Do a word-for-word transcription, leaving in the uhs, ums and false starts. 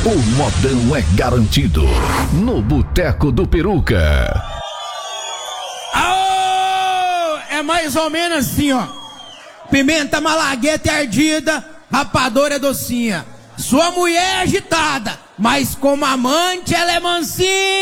O modão é garantido no Boteco do Peruca. Aô! É mais ou menos assim, ó. Pimenta malagueta é ardida, rapadura é docinha. Sua mulher é agitada, mas como amante ela é mansinha.